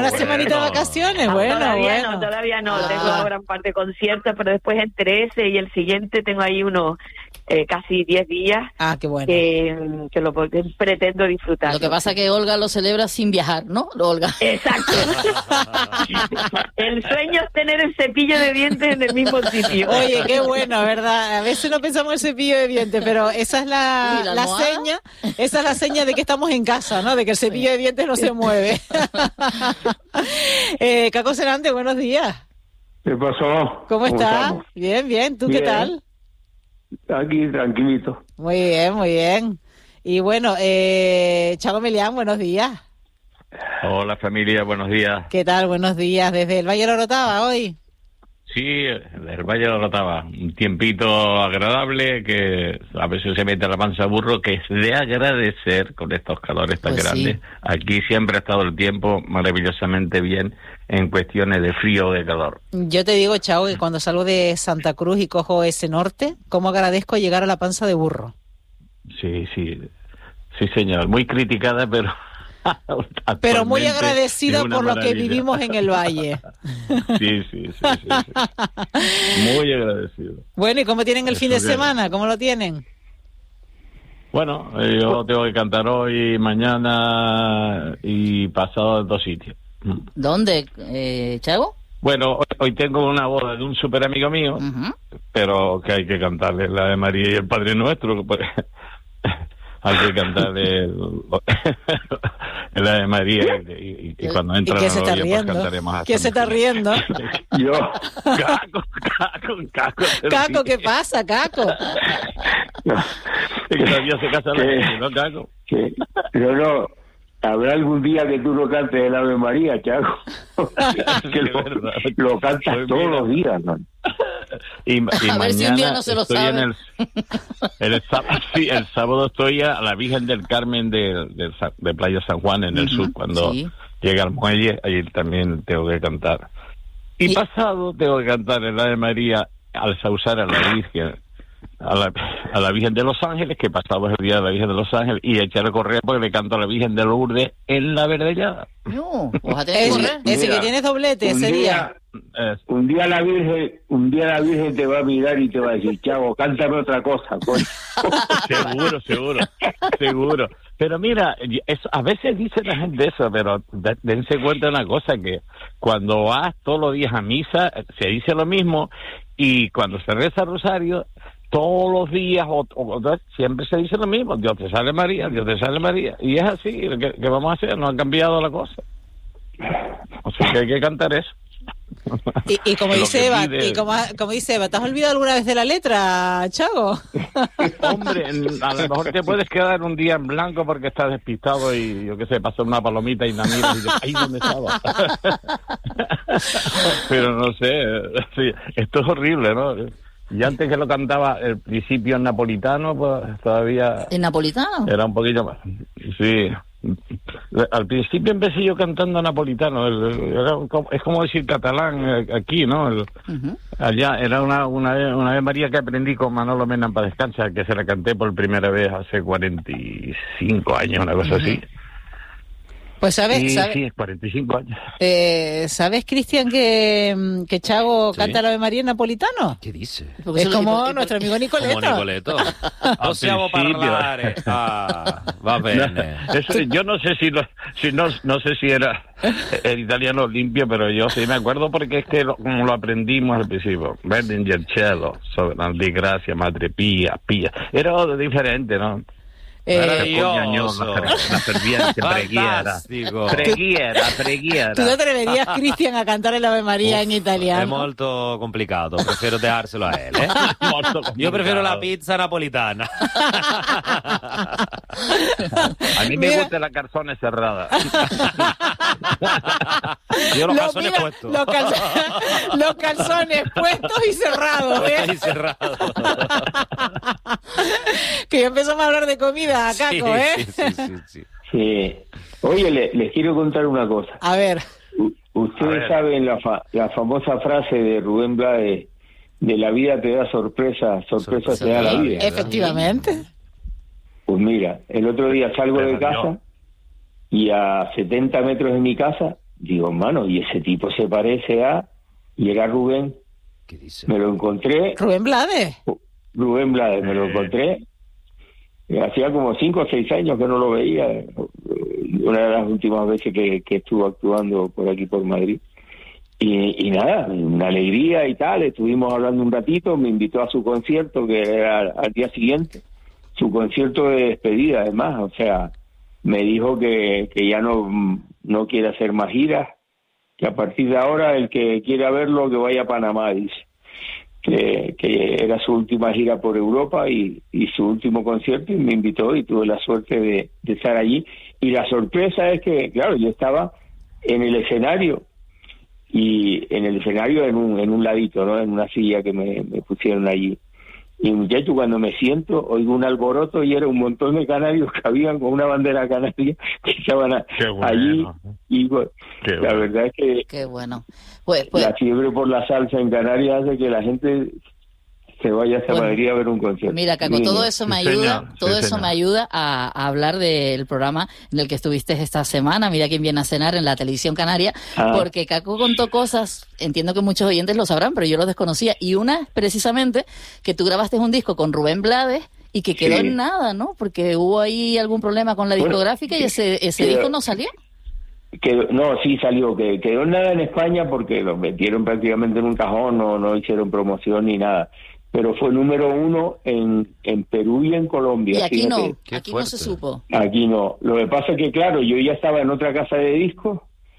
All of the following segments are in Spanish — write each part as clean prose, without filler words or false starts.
una semanita de vacaciones, bueno. Todavía no, tengo ahora un par de conciertos, pero después entre ese y el siguiente tengo ahí unos casi 10 días. Qué bueno. Que lo pretendo disfrutar. Lo que pasa es que Olga lo celebra sin viajar, ¿no? Olga. Exacto. El sueño es tener el cepillo de dientes en el mismo sitio. Oye, qué bueno, ¿verdad? A veces no pensamos en el cepillo de dientes, pero esa es la seña, esa es la seña de que estamos en casa, ¿no? De que el cepillo de dientes no se mueve. Caco Serante, buenos días. ¿Qué pasó? ¿Cómo estás? Bien, ¿tú qué tal? Aquí, tranquilito. Muy bien. Y bueno, Chago Melián, buenos días. Hola familia, buenos días. ¿Qué tal? Buenos días. ¿Desde el Valle de la Orotava hoy? Sí, del Valle de la Orotava. Un tiempito agradable que a veces se mete a la panza burro, que es de agradecer con estos calores tan grandes. Sí. Aquí siempre ha estado el tiempo maravillosamente bien en cuestiones de frío o de calor. Yo te digo, Chao, que cuando salgo de Santa Cruz y cojo ese norte, cómo agradezco llegar a la panza de burro. Sí, señor. Muy criticada, pero muy agradecido por lo que vivimos en el valle. Sí. Muy agradecido. Bueno, ¿y cómo tienen el fin de semana? ¿Cómo lo tienen? Bueno, yo tengo que cantar hoy, mañana y pasado en 2 sitios. ¿Dónde, Chago? Bueno, hoy tengo una boda de un súper amigo mío, pero que hay que cantarle la de María y el Padre Nuestro. Hay que cantarle la de María y cuando entra la novia pues cantaremos hasta. ¿Qué se está riendo? Yo, Caco. Caco, ¿qué pasa, Caco? Es que todavía se casa la gente, ¿no, Caco? No. ¿Habrá algún día que tú no cantes el Ave María, Chaco? Que lo cantas todos los días, ¿no? Y a mañana ver si un día no se lo sabe. El sábado estoy a la Virgen del Carmen de Playa San Juan en el sur, cuando llega al muelle, ahí también tengo que cantar. Y pasado tengo que cantar el Ave María al sausar a la Virgen. A la Virgen de los Ángeles, que pasado es el día de la Virgen de los Ángeles, y echar a correr porque le canto a la Virgen de Lourdes en la Verdellada. No, ese que tienes doblete ese día. Un día la Virgen te va a mirar y te va a decir, Chavo, cántame otra cosa. Seguro. Pero mira, a veces dice la gente eso, pero dense cuenta de una cosa, que cuando vas todos los días a misa, se dice lo mismo, y cuando se reza rosario, todos los días siempre se dice lo mismo: Dios te salve María, y es así. ¿Qué vamos a hacer? No ha cambiado la cosa, o sea que hay que cantar eso. Y como dice Eva, como dice Eva, ¿te has olvidado alguna vez de la letra, Chago? Hombre, a lo mejor te puedes quedar un día en blanco porque estás despistado y yo qué sé, pasó una palomita y la miras y dices, ahí donde estaba. Pero no sé, sí, esto es horrible, ¿no? Y antes que lo cantaba el principio en napolitano, pues todavía... ¿En napolitano? Era un poquito más, sí. Al principio empecé yo cantando napolitano, es como decir catalán aquí, ¿no? Allá era una Ave María que aprendí con Manolo Mena para Descansar, que se la canté por primera vez hace 45 años, una cosa así. Pues sabes, sí, 45 años. ¿Sabes, Cristian, que Chago canta la Ave María en napolitano? ¿Qué dice? Es como nuestro amigo Nicoleto. Como Nicoleto. Possiamo parlare. Va bene. Eso, yo no sé no sé si era el italiano limpio, pero yo sí me acuerdo porque es que como lo aprendimos al principio. Verdi il cielo, di gracia, madre pía. Era diferente, ¿no? Meraviglioso, la ferviente preghiera. ¿Tú no atreverías, Cristian, a cantar el Ave María en italiano? È molto complicato, prefiero dejárselo a él, Io prefiero la pizza napolitana. A mí me gusta la calzone cerrada. Yo los calzones puestos. Los calzones puestos y cerrados, Que ya empezamos a hablar de comida, Caco, Sí. Oye, les quiero contar una cosa. A ver. Ustedes saben la famosa frase de Rubén Blades, de la vida te da sorpresa te da la vida. Efectivamente. Pues mira, el otro día salgo de casa y a 70 metros de mi casa digo, hermano, y ese tipo se parece a... Y era Rubén. ¿Qué dice? Me lo encontré. Rubén Blades. Rubén Blades, me lo encontré. Hacía como 5 o 6 años que no lo veía. Una de las últimas veces que estuvo actuando por aquí, por Madrid. Y nada, una alegría y tal. Estuvimos hablando un ratito, me invitó a su concierto, que era al día siguiente. Su concierto de despedida, además. O sea, me dijo que ya no quiere hacer más giras, que a partir de ahora el que quiera verlo que vaya a Panamá, dice. Que era su última gira por Europa y su último concierto, y me invitó y tuve la suerte de estar allí. Y la sorpresa es que, claro, yo estaba en el escenario, y en el escenario en un ladito, ¿no? En una silla que me pusieron allí. Y muchacho, cuando me siento, oigo un alboroto y era un montón de canarios que habían con una bandera canaria que estaban allí. Y la verdad es que qué bueno. La fiebre por la salsa en Canarias hace que la gente se vaya hasta Madrid a ver un concierto. Mira, Caco, todo eso me ayuda, me ayuda a hablar del programa en el que estuviste esta semana, Mira quién viene a cenar, en la televisión canaria, porque Caco contó cosas, entiendo que muchos oyentes lo sabrán, pero yo lo desconocía, y una precisamente que tú grabaste un disco con Rubén Blades y que quedó en nada, ¿no? Porque hubo ahí algún problema con la discográfica y ese disco no salió. Sí salió, que quedó en nada en España porque lo metieron prácticamente en un cajón, no hicieron promoción ni nada. Pero fue número 1 en Perú y en Colombia. Y aquí fíjate. Aquí no se supo. Aquí no. Lo que pasa es que, claro, yo ya estaba en otra casa de discos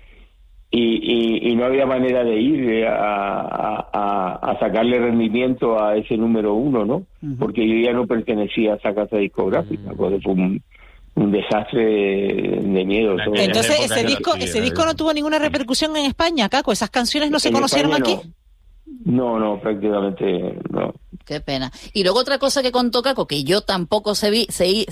y no había manera de ir a sacarle rendimiento a ese número 1, ¿no? Uh-huh. Porque yo ya no pertenecía a esa casa discográfica, porque fue un desastre de miedo. Entonces, ese disco no tuvo ninguna repercusión en España, Caco. ¿Esas canciones no se conocieron aquí? No, prácticamente no. Qué pena. Y luego otra cosa que contó Caco, que yo tampoco sabía,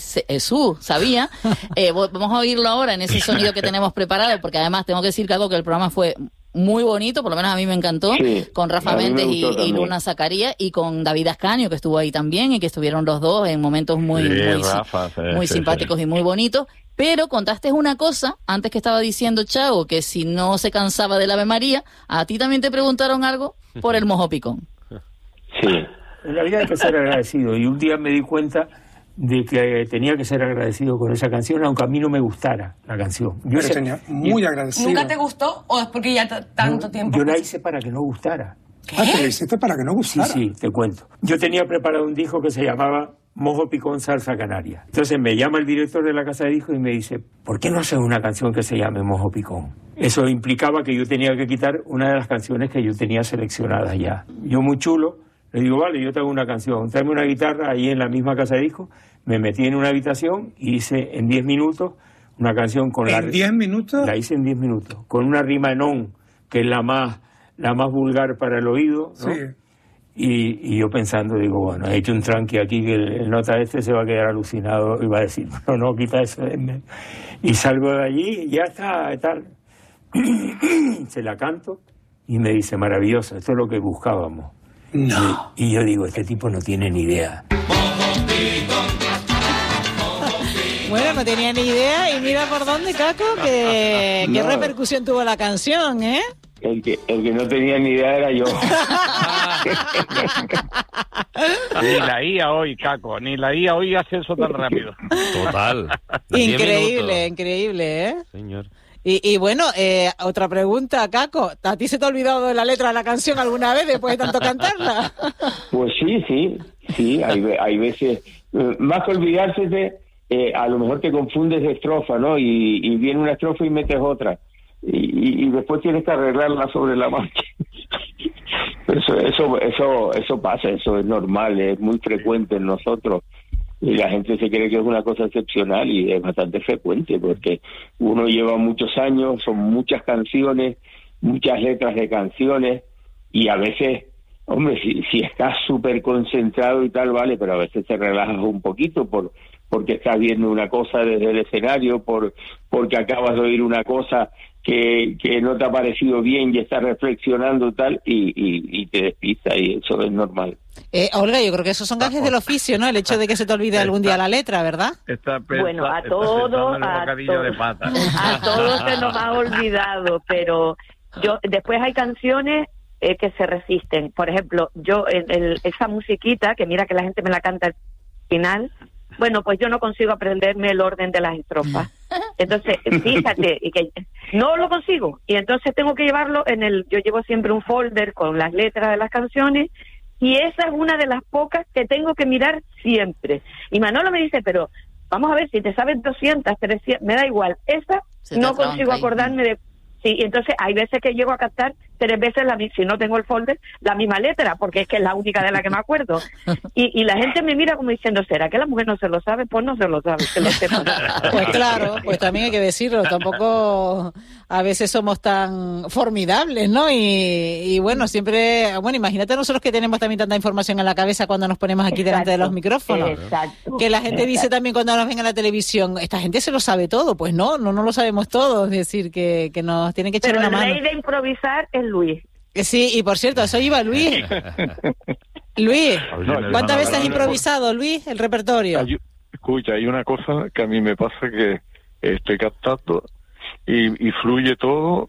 vamos a oírlo ahora en ese sonido que tenemos preparado, porque además tengo que decir, Caco, que el programa fue muy bonito, por lo menos a mí me encantó, con Rafa Méndez y Luna Zacarías, y con David Ascanio, que estuvo ahí también, y que estuvieron los dos en momentos muy simpáticos y muy bonitos. Pero contaste una cosa, antes que estaba diciendo Chago, que si no se cansaba del Ave María, a ti también te preguntaron algo por el mojo picón. Sí. En realidad hay que ser agradecido, y un día me di cuenta de que tenía que ser agradecido con esa canción, aunque a mí no me gustara la canción. Yo tenía muy agradecido. ¿Nunca te gustó o es porque ya tanto tiempo? Yo la hice para que no gustara. ¿Qué? ¿Te la hiciste para que no gustara? Sí, te cuento. Yo tenía preparado un disco que se llamaba Mojo Picón Salsa Canaria. Entonces me llama el director de la casa de discos y me dice, ¿por qué no haces una canción que se llame Mojo Picón? Eso implicaba que yo tenía que quitar una de las canciones que yo tenía seleccionadas ya. Yo, muy chulo, le digo, vale, yo te hago una canción, tráeme una guitarra ahí en la misma casa de discos. Me metí en una habitación y hice en 10 minutos una canción con ¿En 10 minutos? La hice en 10 minutos, con una rima en on, que es la más vulgar para el oído, ¿no? Sí. Y yo pensando, digo, bueno, he hecho un tranqui aquí que el nota se va a quedar alucinado y va a decir, no, quita eso de medio. Y salgo de allí y ya está, tal. Se la canto y me dice, maravilloso, esto es lo que buscábamos. No. Y yo digo, este tipo no tiene ni idea. Bueno, no tenía ni idea y mira por dónde, Caco, qué repercusión tuvo la canción, ¿eh? El que no tenía ni idea era yo. Ni la IA hoy, Caco, ni la IA hoy hace eso tan rápido. Total. Increíble, ¿eh? Señor. Y bueno, otra pregunta, Caco, ¿a ti se te ha olvidado de la letra de la canción alguna vez después de tanto cantarla? Pues sí, hay veces, más que olvidarse, a lo mejor te confundes de estrofa, ¿no? Y viene una estrofa y metes otra. Y después tienes que arreglarla sobre la marcha. Eso pasa, eso es normal, es muy frecuente en nosotros. Y la gente se cree que es una cosa excepcional y es bastante frecuente porque uno lleva muchos años, son muchas canciones, muchas letras de canciones y a veces, hombre, si estás súper concentrado y tal, vale, pero a veces te relajas un poquito porque estás viendo una cosa desde el escenario, porque acabas de oír una cosa que no te ha parecido bien y estás reflexionando tal y te despista, y eso es normal. Olga, yo creo que esos son gajes del oficio, ¿no? El hecho de que se te olvide algún día la letra, ¿verdad? Bueno, a todos se nos ha olvidado, pero después hay canciones que se resisten. Por ejemplo, yo esa musiquita, que mira que la gente me la canta al final, bueno, pues yo no consigo aprenderme el orden de las estrofas. Entonces, fíjate, que no lo consigo. Y entonces tengo que llevarlo yo llevo siempre un folder con las letras de las canciones, y esa es una de las pocas que tengo que mirar siempre. Y Manolo me dice, pero vamos a ver, si te sabes 200, 300, me da igual. Esa no consigo acordarme de... Sí, entonces hay veces que llego a captar 3 veces si no tengo el folder, la misma letra, porque es que es la única de la que me acuerdo. Y la gente me mira como diciendo, ¿será que la mujer no se lo sabe? Pues no se lo sabe, que lo sepa. Pues claro, pues también hay que decirlo, tampoco a veces somos tan formidables, ¿no? Y bueno, siempre, imagínate nosotros que tenemos también tanta información en la cabeza cuando nos ponemos aquí delante de los micrófonos. Exacto. Que la gente dice también cuando nos ven en la televisión, esta gente se lo sabe todo. Pues no lo sabemos todo, es decir, que nos tienen que echar una mano. Pero el rey de improvisar es Luis. Sí, y por cierto, eso iba Luis. Luis, ¿cuántas veces has improvisado, Luis, el repertorio? Escucha, hay una cosa que a mí me pasa, que estoy captando y fluye todo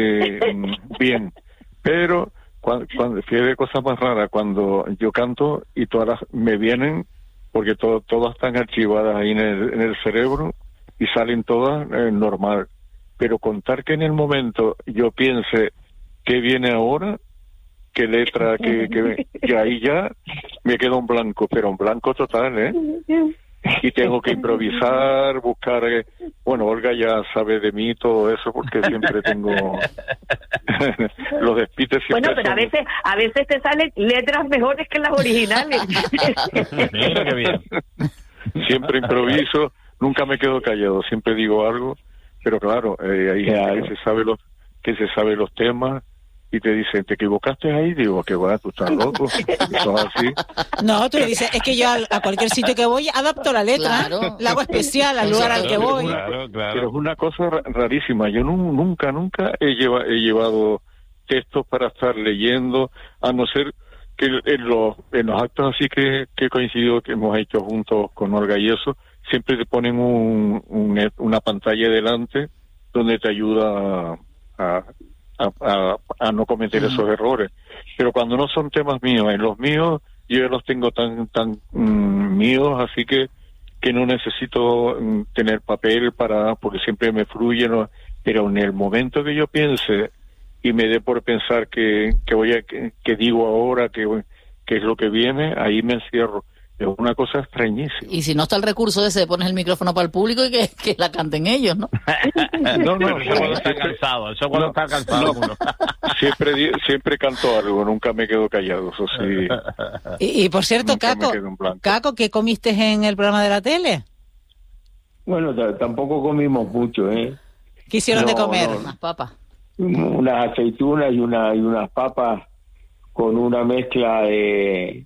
bien, pero cuando fíjate, cosas más raras, cuando yo canto y todas me vienen, porque todas están archivadas ahí en el cerebro y salen todas normal, pero contar que en el momento yo piense qué viene ahora, qué letra, que ahí ya me queda un blanco, pero un blanco total, y tengo que improvisar, buscar, Olga ya sabe de mí todo eso, porque siempre tengo los despites. Bueno, pero a veces te salen letras mejores que las originales. Mira qué bien. Siempre improviso, nunca me quedo callado, siempre digo algo, pero claro, hay gente que se sabe los temas y te dicen, ¿te equivocaste ahí? Digo, que va, tú estás loco. Eso es así. No, tú le dices, es que yo a cualquier sitio que voy adapto la letra, la hago especial al lugar al que voy. Claro. Pero es una cosa rarísima. Yo nunca he llevado textos para estar leyendo, a no ser que en los actos así que coincido, que hemos hecho juntos con Olga y eso, siempre te ponen una pantalla delante donde te ayuda a no cometer esos errores. Pero cuando no son temas míos, en los míos yo ya los tengo tan míos, así que no necesito tener papel porque siempre me fluye, ¿no? Pero en el momento que yo piense y me dé por pensar que digo ahora, que es lo que viene, ahí me encierro. Es una cosa extrañísima. Y si no está el recurso ese, pones el micrófono para el público y que la canten ellos, ¿no? No, eso cuando está cansado, uno. Siempre canto algo, nunca me quedo callado, eso sí. Y por cierto, Caco, ¿qué comiste en el programa de la tele? Bueno, tampoco comimos mucho, ¿eh? ¿Qué hicieron de comer? Unas papas. Unas aceitunas y unas papas con una mezcla de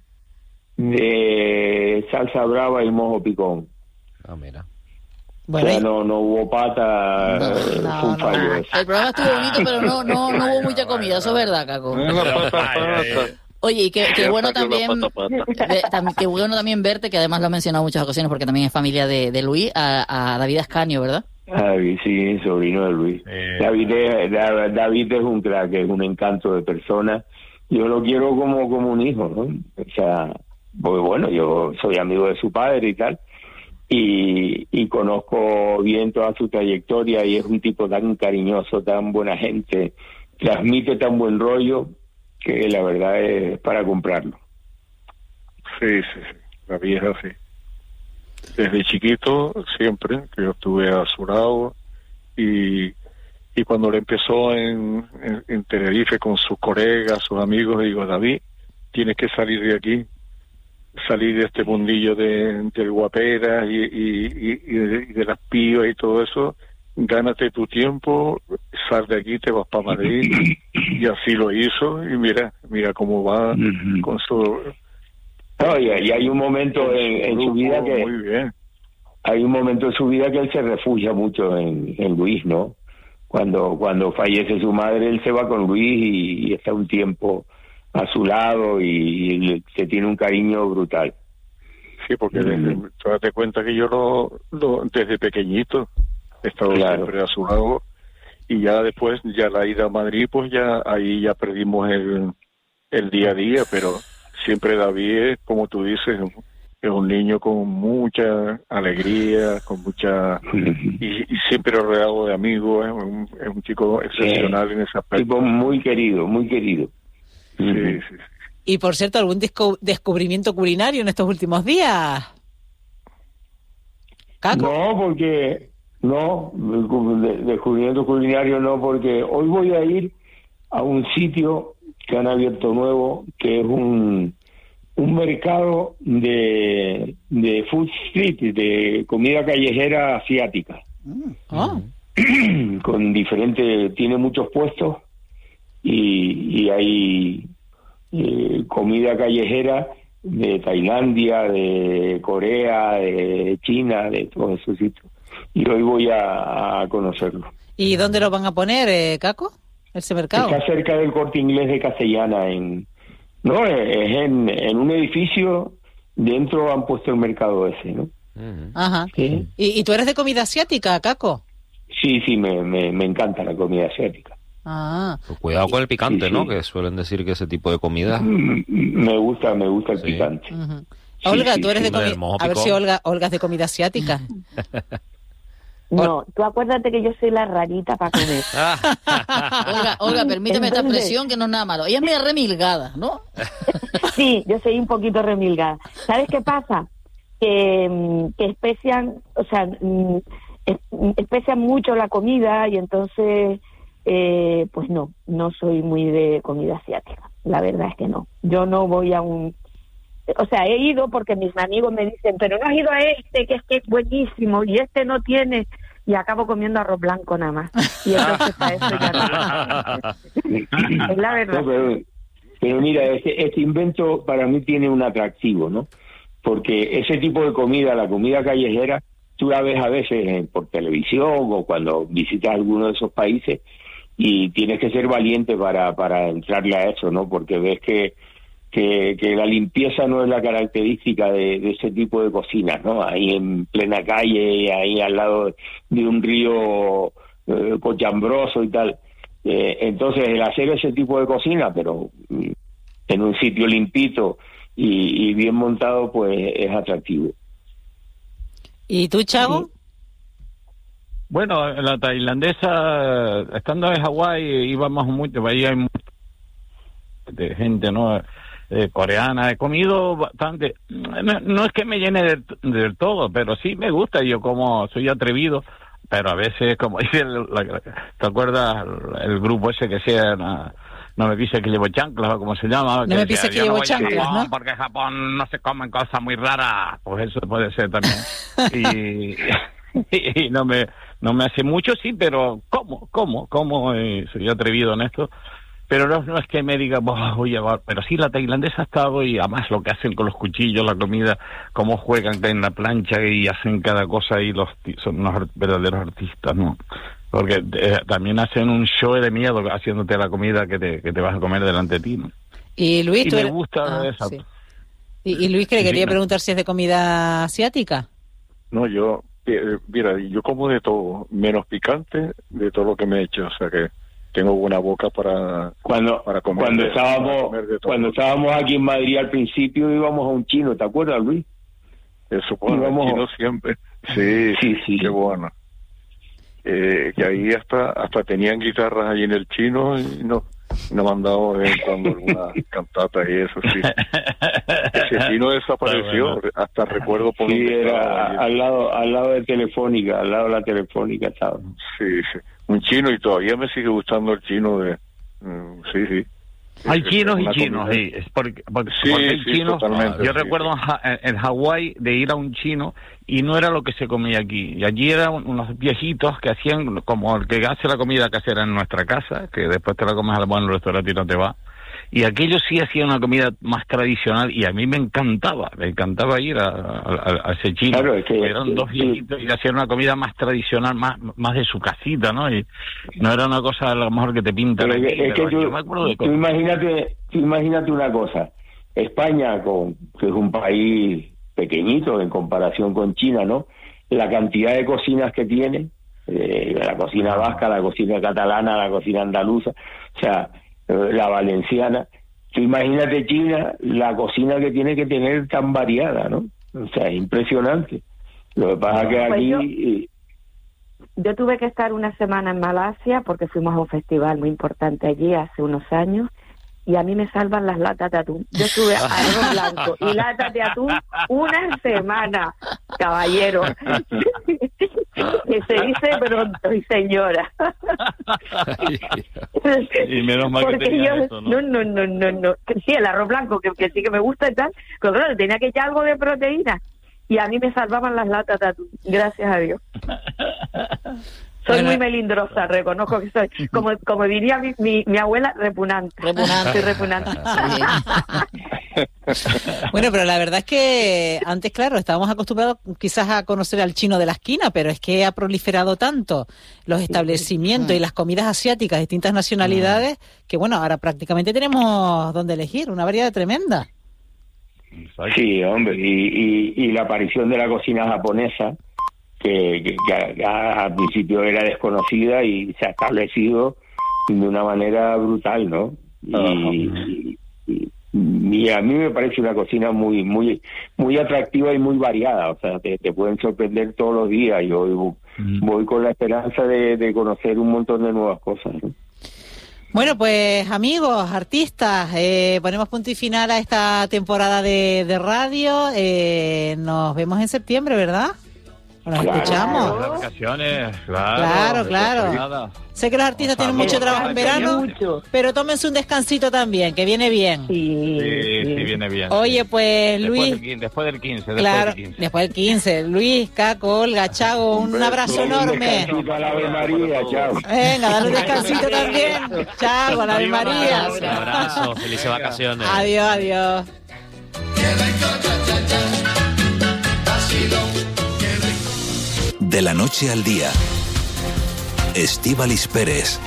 salsa brava y mojo picón. Mira. Bueno, o sea, no hubo pata, fue un fallo eso. El programa estuvo bonito, pero no hubo mucha comida, eso es verdad, Caco. Oye, y qué bueno también, qué bueno también verte, que además lo he mencionado en muchas ocasiones porque también es familia de Luis, a David Ascanio, ¿verdad? David, sí, sobrino de Luis. David es un crack, es un encanto de persona. Yo lo quiero como un hijo, ¿no? O sea, pues bueno, yo soy amigo de su padre y tal, y conozco bien toda su trayectoria, y es un tipo tan cariñoso, tan buena gente, transmite tan buen rollo, que la verdad es para comprarlo. Sí, la vieja sí. Desde chiquito, siempre, que yo estuve a su lado, y cuando le empezó en Tenerife con sus colegas, sus amigos, digo, David, tienes que salir de aquí, salir de este mundillo del guapera y de las pías y todo eso, gánate tu tiempo, sal de aquí, te vas para Madrid, y así lo hizo, y mira cómo va con su... No, y hay un momento en su vida que... Muy bien. Hay un momento en su vida que él se refugia mucho en Luis, ¿no? cuando fallece su madre, él se va con Luis y está un tiempo a su lado y se tiene un cariño brutal. Sí, porque tú date cuenta que yo desde pequeñito he estado siempre a su lado, y ya después, ya la ida a Madrid, pues ya ahí ya perdimos el día a día, pero siempre David, como tú dices, es un niño con mucha alegría, con mucha y siempre rodeado de amigos, es un chico excepcional en ese aspecto. Tipo muy querido, muy querido. Sí, sí. Y por cierto, ¿algún descubrimiento culinario en estos últimos días, Caco? No, porque descubrimiento culinario no, porque hoy voy a ir a un sitio que han abierto nuevo, que es un mercado de food street, de comida callejera asiática. Con tiene muchos puestos y hay comida callejera de Tailandia, de Corea, de China, de todos esos sitios. Y hoy voy a conocerlo. ¿Y dónde lo van a poner, Caco? ¿Ese mercado? Está cerca del Corte Inglés de Castellana. Es en un edificio, dentro han puesto el mercado ese, ¿no? Ajá. ¿Sí? ¿Y tú eres de comida asiática, Caco? Sí, me encanta la comida asiática. Pues cuidado con el picante, ¿no? Que suelen decir que ese tipo de comida... Me gusta el picante. Olga, tú eres de comida... A ver si Olga es de comida asiática. No, tú acuérdate que yo soy la rarita para comer. Olga, permíteme esta expresión que no es nada malo. Ella es media remilgada, ¿no? Sí, yo soy un poquito remilgada. ¿Sabes qué pasa? Que especian, especian mucho la comida y entonces, pues no soy muy de comida asiática. La verdad es que no. Yo no voy a he ido porque mis amigos me dicen, pero no has ido a este, que es buenísimo, y este no tiene, y acabo comiendo arroz blanco nada más. Y entonces para eso ya no. Es la verdad. No, pero mira, este invento para mí tiene un atractivo, ¿no? Porque ese tipo de comida, la comida callejera, tú la ves a veces por televisión o cuando visitas alguno de esos países, y tienes que ser valiente para entrarle a eso, ¿no? Porque ves que la limpieza no es la característica de ese tipo de cocinas, ¿no? Ahí en plena calle, ahí al lado de un río cochambroso y tal. Entonces, el hacer ese tipo de cocina, pero en un sitio limpito y bien montado, pues es atractivo. ¿Y tú, Chavo? Bueno, la tailandesa, estando en Hawái, íbamos mucho, ahí hay mucha de gente, ¿no? Coreana, he comido bastante, no es que me llene del todo, pero sí me gusta, yo como soy atrevido, pero a veces, como dice, ¿te acuerdas el grupo ese que sea, no me pise que llevo chanclas, o como se llama? No me pise que llevo chanclas, ¿no? Porque en Japón no se comen cosas muy raras, pues eso puede ser también. y no me hace mucho, sí, pero como soy atrevido en esto. Pero no es que me diga, voy a llevar, pero sí la tailandesa ha estado, y además lo que hacen con los cuchillos, la comida, cómo juegan en la plancha y hacen cada cosa, y son unos verdaderos artistas, ¿no? Porque también hacen un show de miedo haciéndote la comida que te vas a comer delante de ti, ¿no? Y Luis, me gusta esa. Sí. Y Luis, que le quería preguntar si es de comida asiática. No, yo, mira, yo como de todo, menos picante de todo lo que me he hecho, o sea que tengo buena boca para comer. Cuando estábamos aquí en Madrid al principio íbamos a un chino, ¿te acuerdas, Luis? Eso, bueno, el chino siempre. Sí, qué bueno. Que ahí hasta tenían guitarras allí en el chino y nos han dado cuando alguna cantata y eso, sí. Ese chino desapareció, hasta recuerdo por era al lado de Telefónica, al lado de la Telefónica estaba. Sí. Un chino, y todavía me sigue gustando el chino sí. Hay chinos y chinos, sí. Porque hay chinos. Yo recuerdo en Hawái de ir a un chino y no era lo que se comía aquí. Y allí eran unos viejitos que hacían como el que hace la comida casera en nuestra casa, que después te la comes al buen restaurante y no te va. y aquellos sí hacían una comida más tradicional y a mí me encantaba ir a ese chino. Claro, es que eran dos viejitos y hacían una comida más tradicional, más de su casita, ¿no? Y no era una cosa a lo mejor que te pintan. Yo me acuerdo de cosas. Imagínate una cosa, España, que es un país pequeñito en comparación con China, ¿no? La cantidad de cocinas que tiene, la cocina vasca, la cocina catalana, la cocina andaluza, o sea, la valenciana. Tú imagínate China, la cocina que tiene que tener tan variada, ¿no? O sea, es impresionante. Lo que pasa que aquí... Yo tuve que estar una semana en Malasia porque fuimos a un festival muy importante allí hace unos años y a mí me salvan las latas de atún. Yo tuve arroz blanco y latas de atún una semana, caballero. Que se dice pronto y señora. Y menos mal que tenía eso, ¿no? No. Sí, el arroz blanco, que sí que me gusta y tal, pero claro, tenía que echar algo de proteína. Y a mí me salvaban las latas de atún, gracias a Dios. Soy muy melindrosa, reconozco que soy. Como diría mi abuela, repugnante. Soy repugnante. Bueno, pero la verdad es que antes, claro, estábamos acostumbrados quizás a conocer al chino de la esquina, pero es que ha proliferado tanto los establecimientos y las comidas asiáticas de distintas nacionalidades que, bueno, ahora prácticamente tenemos donde elegir, una variedad tremenda. Sí, hombre, y la aparición de la cocina japonesa, que al principio era desconocida y se ha establecido de una manera brutal, ¿no? Y a mí me parece una cocina muy atractiva y muy variada, o sea, te pueden sorprender todos los días. Yo voy con la esperanza de conocer un montón de nuevas cosas, ¿no? Bueno, pues amigos, artistas, ponemos punto y final a esta temporada de radio. Nos vemos en septiembre, ¿verdad? Nos escuchamos. Las vacaciones, claro. Sé que los artistas tienen mucho trabajo en verano, pero tómense un descansito también, que viene bien. Sí, viene bien. Oye, pues Luis... Después del 15. Después del 15. Luis, Caco, Olga, Chago, un abrazo enorme. A la Ave María, chao. Venga, dale un descansito también. Chago, a la Ave María. Un abrazo, felices vacaciones. Adiós. De la noche al día, Estíbaliz Pérez.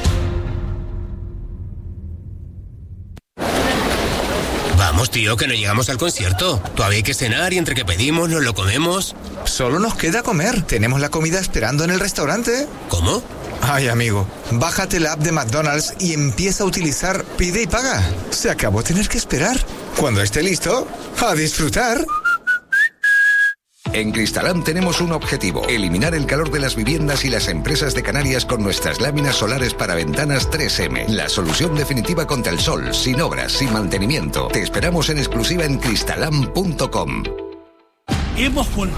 Vamos, tío, que no llegamos al concierto. Todavía hay que cenar y entre que pedimos nos lo comemos. Solo nos queda comer. Tenemos la comida esperando en el restaurante. ¿Cómo? Ay, amigo, bájate la app de McDonald's y empieza a utilizar Pide y Paga. Se acabó tener que esperar. Cuando esté listo, a disfrutar. En Cristalam tenemos un objetivo: eliminar el calor de las viviendas y las empresas de Canarias con nuestras láminas solares para ventanas 3M. La solución definitiva contra el sol, sin obras, sin mantenimiento. Te esperamos en exclusiva en cristalam.com. Hemos vuelto.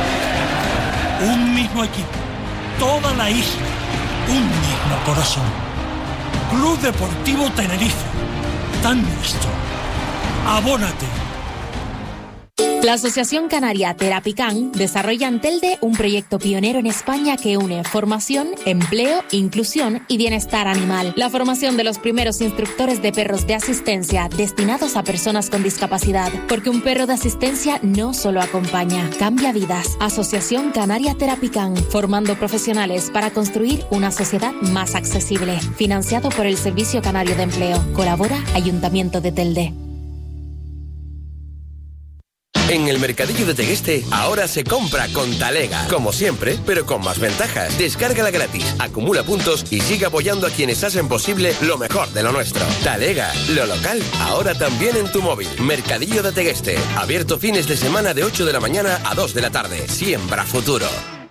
Un mismo equipo. Toda la isla. Un mismo corazón. Club Deportivo Tenerife. Tan nuestro. Abónate. La Asociación Canaria Terapican desarrolla en Telde un proyecto pionero en España que une formación, empleo, inclusión y bienestar animal. La formación de los primeros instructores de perros de asistencia destinados a personas con discapacidad. Porque un perro de asistencia no solo acompaña, cambia vidas. Asociación Canaria Terapican, formando profesionales para construir una sociedad más accesible. Financiado por el Servicio Canario de Empleo. Colabora Ayuntamiento de Telde. En el Mercadillo de Tegueste, ahora se compra con Talega. Como siempre, pero con más ventajas. Descárgala gratis, acumula puntos y sigue apoyando a quienes hacen posible lo mejor de lo nuestro. Talega, lo local, ahora también en tu móvil. Mercadillo de Tegueste, abierto fines de semana de 8 de la mañana a 2 de la tarde. Siembra futuro.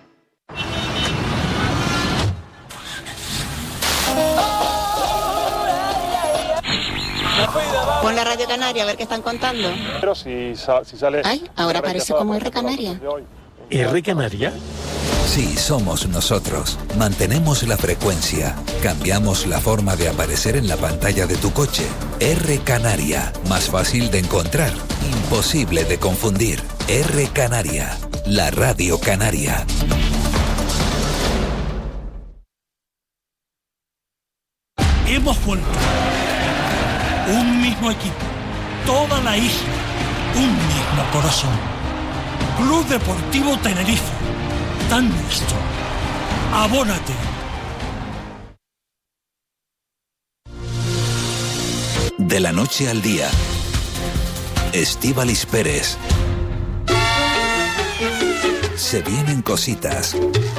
Pon la Radio Canaria a ver qué están contando. Pero si sale... Ay, ahora parece como R Canaria. ¿R Canaria? Sí, somos nosotros. Mantenemos la frecuencia. Cambiamos la forma de aparecer en la pantalla de tu coche. R Canaria. Más fácil de encontrar. Imposible de confundir. R Canaria. La Radio Canaria. Hemos vuelto. un mismo equipo, toda la isla, un mismo corazón. Club Deportivo Tenerife, tan nuestro. Abónate. De la noche al día, Estíbaliz Pérez. Se vienen cositas.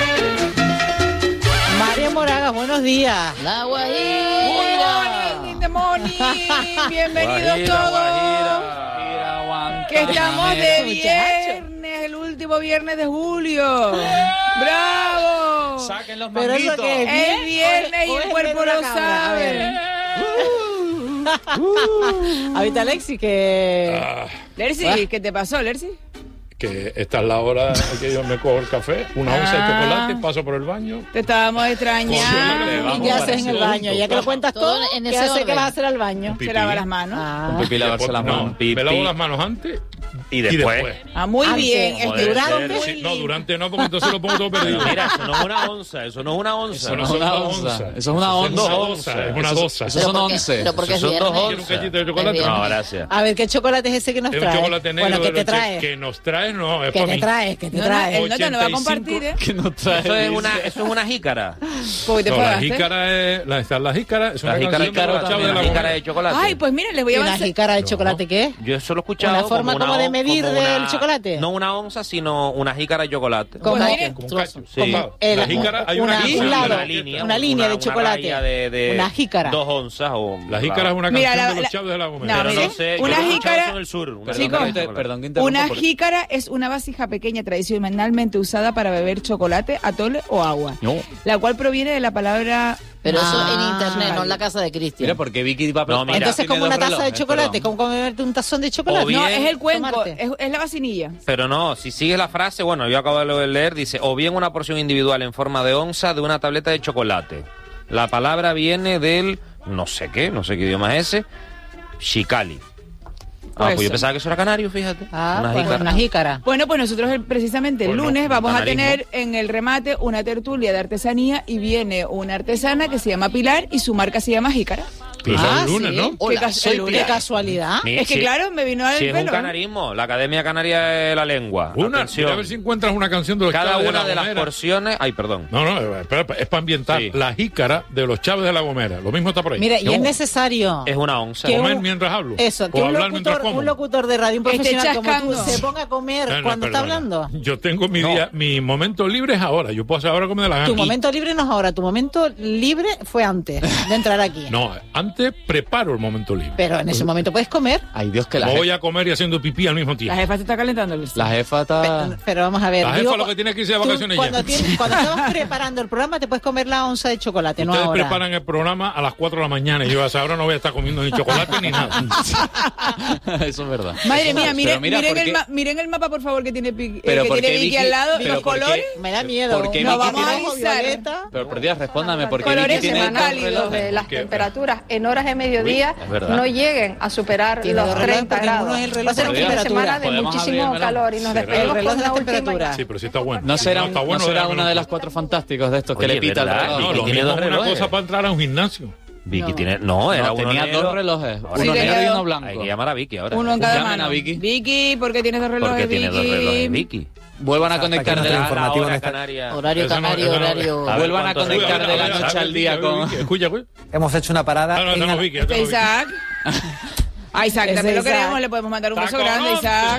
María Moraga, buenos días. La Guajira. Good morning, bienvenidos todos. Que estamos de viernes, el último viernes de julio. ¡Bravo! Saquen los Pero eso manguitos. que Es viernes y el cuerpo lo sabe. Ahorita Alexi que... Lercy, ¿qué te pasó, Lercy? Que esta es la hora en que yo me cojo el café, una onza de chocolate, paso por el baño. Te estábamos extrañando. ¿Y qué haces en el baño? Ya que lo cuentas todo, en ¿qué ese haces orden. que vas a hacer al baño? Se lava las manos. Un pipí, lavarse las manos. Me lavo las manos antes Y después. Ah, muy Antes, bien. como Es debe durante. ser. Sí, no, durante no, porque entonces lo pongo todo perdido. Pero mira, eso no es una onza, eso no es una onza. Eso no son una dos onza. onzas. Eso es una onza. Es una dosa. Eso son ¿Pero por qué? 11. ¿Pero por qué es Son dos viernes? ¿Quiere un cachito de chocolate? Es No, viernes. gracias. A ver, ¿qué chocolate es ese que nos Es un trae? chocolate negro Bueno, ¿qué de te leche trae? que nos trae, no, es ¿Qué para te mí. traes? ¿Qué te No, no, traes? el nota no va a 85. compartir, ¿eh? Que no trae. Eso es una jícara. Porque te No, la pagaste. jícara es... La jícara es una La jícara canción de los Chavos de la jícara Gomera. de chocolate. Ay, pues mira, les voy ¿Y a una avanzar. jícara de chocolate qué? Yo eso lo he escuchado. ¿Una forma como de medir del chocolate? No una onza, sino una jícara de chocolate. Como Pues que- miren, Como un cacho. Sí. La jícara, hay una canción un de lado, la una jícara. línea, una línea de chocolate. raya de Una jícara. 2 onzas o... La jícara es una Mira, canción la- de los la- Chavos de la Gomera. No, Pero mire, no sé, yo una lo he escuchado jícara- eso en el sur. Una Chicos, jícara de chocolate. Perdón que interrumpa. Una por- jícara es una vasija pequeña tradicionalmente usada para beber chocolate, atole o agua, No. la cual proviene de la palabra... Pero eso Ah. en internet, no en la casa de Cristian. Mira, porque Vicky va a No, mira. Entonces, como una taza de relojes, chocolate, perdón. como beberte un tazón de chocolate. O bien- No, es el cuenco, Tomarte. es la vacinilla. Pero no, si sigues la frase, bueno, yo acabo de leer, dice, o bien una porción individual en forma de onza de una tableta de chocolate. La palabra viene del, no sé qué idioma es ese, Xicali. Pues Pues yo pensaba que eso era canario, fíjate. Ah, pues una jícara. Bueno, pues nosotros precisamente el Bueno, lunes vamos a canarismo. tener en el remate una tertulia de artesanía y viene una artesana que se llama Pilar y su marca se llama Jícara. Pero es el lunes, sí. ¿no? Hola, Qué soy Pilar. Qué casualidad. Mira, Es que sí. claro, me vino al Si es un pelo. canarismo, la Academia Canaria de la Lengua. Una, Atención. mira a ver si encuentras una canción de los Cada Chavos de una la de las Gomera. porciones... Ay, perdón. No, espera, es para ambientar. Sí. La jícara de los Chavos de la Gomera. Lo mismo está por ahí. Mira, y No. es necesario Es una onza. que Comer un- mientras hablo. eso, que O un hablar mientras como. locutor de radio, un Esté profesional como tú, chascando. se ponga a comer No, no, cuando está perdona. hablando. Yo tengo mi día, mi momento libre es ahora. Yo puedo hacer ahora como me dé la gana. Tu momento libre no es ahora, tu momento libre fue antes de entrar aquí. No, antes preparo el momento libre. Pero en ese momento puedes comer. Ay, Dios, que la Voy a comer y haciendo pipí al mismo La tiempo. jefa se está calentando. La jefa está... Pero vamos a ver. La digo, jefa lo que tiene que irse de tú, vacaciones cuando ya. cuando estabas preparando el programa te puedes comer la onza de chocolate, no Ustedes ahora. preparan el programa a las 4 de la mañana y yo a esa hora no voy a estar comiendo ni chocolate ni nada. Eso es verdad. Madre mía, Pero miren, mira, miren, ¿por qué- miren el mapa, por favor, que tiene, Pero que ¿por tiene qué Vicky Vicky- al lado, pero los ¿por qué- colores. Me da miedo. ¿Por qué No, Vicky vamos a tiene- avisar. violeta. Pero por Dios, respóndame, porque Colores Vicky tiene dos cálidos relojes. de las ¿Qué? temperaturas en horas de mediodía es verdad. no lleguen a superar Tiene los dos relojes 30 porque uno grados. es el reloj Va a ser de un la fin de temperatura. semana de ¿Podemos muchísimo abrirlo? calor y nos ¿Será? despedimos El reloj con de la una última temperatura. Sí, pero sí está bueno. ¿No será, está no bueno será darme una de un- las cuatro fantásticos de estos que Oye, le pita el ¿verdad? reloj? No, Vicky lo tiene mismo dos es una relojes. cosa para entrar a un gimnasio. Vicky tiene... No, era No, uno tenía negro. dos relojes, Ahora uno Sí, negro y tenía uno dos. blanco. Hay que llamar a Vicky ahora. Uno en cada Llamen mano. a Vicky. Vicky, ¿por qué tienes dos relojes, Porque tiene dos relojes, Vicky. Vuelvan a conectar de la Informativo hora canaria. Horario Eso no, canario, eso no. horario... A ver Vuelvan a cuántos conectar relojes. de la noche al día con... Escucha, güey. Hemos hecho una parada No, en no, la- Vicky. Isaac. A Isaac Ese también lo Isaac. queremos, le podemos mandar un beso Taco, grande, no. Isaac.